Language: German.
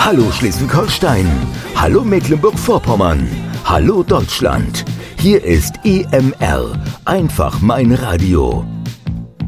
Hallo Schleswig-Holstein, hallo Mecklenburg-Vorpommern, hallo Deutschland. Hier ist EMR, einfach mein Radio.